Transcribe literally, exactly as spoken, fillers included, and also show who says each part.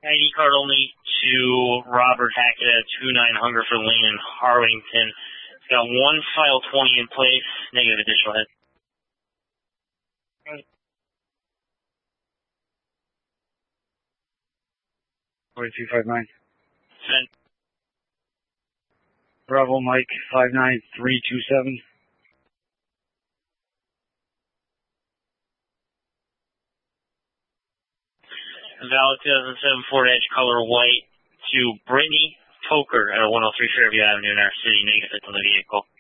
Speaker 1: I D card only to Robert Hackett at two nine Hunger for Lane in Harwington. It's got one file twenty in place, negative additional hit.
Speaker 2: forty-two five nine.
Speaker 1: Send.
Speaker 2: Bravo Mike five nine three two seven.
Speaker 1: Valid two thousand seven Ford Edge color white to Brittany Toker at one oh three Fairview Avenue in our city, negative hit on the vehicle.